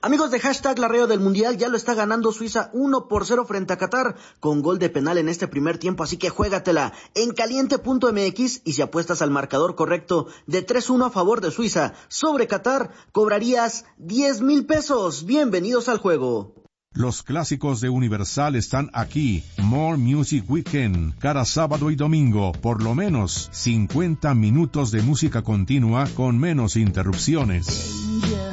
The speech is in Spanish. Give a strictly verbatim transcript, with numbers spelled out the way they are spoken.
Amigos de Hashtag La Reo del Mundial, ya lo está ganando Suiza uno por cero frente a Qatar con gol de penal en este primer tiempo, así que juégatela en caliente punto m x y si apuestas al marcador correcto de tres uno a favor de Suiza sobre Qatar, cobrarías diez mil pesos. Bienvenidos al juego. Los clásicos de Universal están aquí. More Music Weekend. Cada sábado y domingo, por lo menos cincuenta minutos de música continua con menos interrupciones.